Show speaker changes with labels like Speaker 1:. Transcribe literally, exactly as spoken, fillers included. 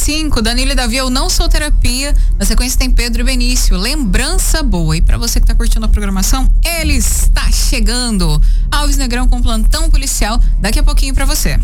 Speaker 1: cinco, Danilo e Davi, Eu Não Sou Terapia. Na sequência tem Pedro e Benício, Lembrança Boa. E pra você que tá curtindo a programação, ele está chegando. Alves Negrão com Plantão Policial, daqui a pouquinho pra você.